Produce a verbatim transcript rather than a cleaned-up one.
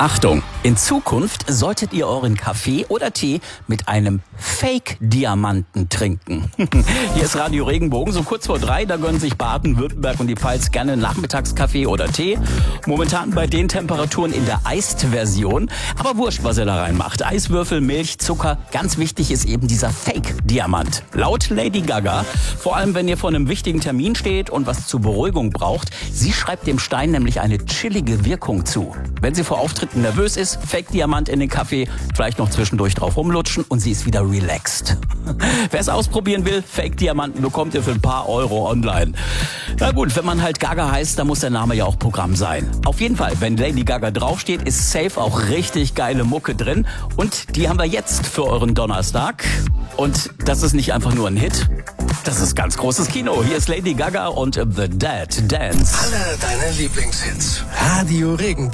Achtung, in Zukunft solltet ihr euren Kaffee oder Tee mit einem Fake-Diamanten trinken. Hier ist Radio Regenbogen, so kurz vor drei, da gönnen sich Baden, Württemberg und die Pfalz gerne Nachmittagskaffee oder Tee. Momentan bei den Temperaturen in der Iced-Version, aber wurscht, was ihr da reinmacht. Eiswürfel, Milch, Zucker, ganz wichtig ist eben dieser Fake-Diamant. Laut Lady Gaga, vor allem wenn ihr vor einem wichtigen Termin steht und was zur Beruhigung braucht, sie schreibt dem Stein nämlich eine chillige Wirkung zu. Wenn sie vor Auftritten nervös ist, Fake-Diamant in den Kaffee, vielleicht noch zwischendurch drauf rumlutschen und sie ist wieder relaxed. Wer es ausprobieren will, Fake-Diamanten bekommt ihr für ein paar Euro online. Na gut, wenn man halt Gaga heißt, dann muss der Name ja auch Programm sein. Auf jeden Fall, wenn Lady Gaga draufsteht, ist safe auch richtig geile Mucke drin. Und die haben wir jetzt für euren Donnerstag. Und das ist nicht einfach nur ein Hit, das ist ganz großes Kino. Hier ist Lady Gaga und The Dead Dance. Alle deine Lieblingshits. Radio Regenbogen.